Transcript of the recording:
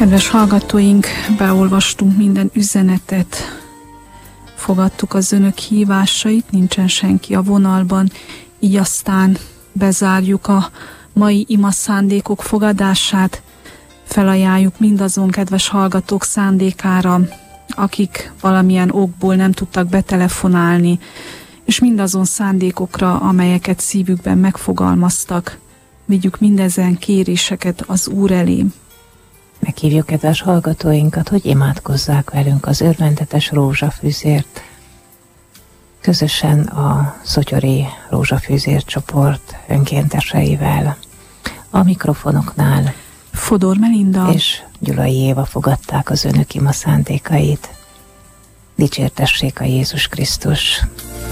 Kedves hallgatóink, beolvastunk minden üzenetet, fogadtuk az önök hívásait, nincsen senki a vonalban, így aztán bezárjuk a mai ima szándékok fogadását, felajánljuk mindazon kedves hallgatók szándékára, akik valamilyen okból nem tudtak betelefonálni, és mindazon szándékokra, amelyeket szívükben megfogalmaztak, vigyük mindezen kéréseket az Úr elé. Meghívjuk kedves hallgatóinkat, hogy imádkozzák velünk az örvendetes rózsafűzért. Közösen a Szotyori Rózsafűzér csoport önkénteseivel. A mikrofonoknál Fodor Melinda és Gyulai Éva fogadták az önök ima szándékait. Dicsértessék a Jézus Krisztus!